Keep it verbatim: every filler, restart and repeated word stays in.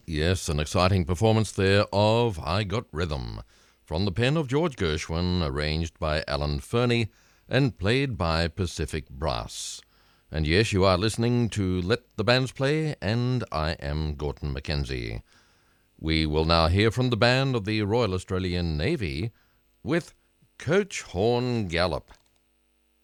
Yes, an exciting performance there of I Got Rhythm, from the pen of George Gershwin, arranged by Alan Fernie and played by Pacific Brass. And yes, you are listening to Let the Bands Play, and I am Gorton Mackenzie. We will now hear from the band of the Royal Australian Navy with Coach Horn Gallop.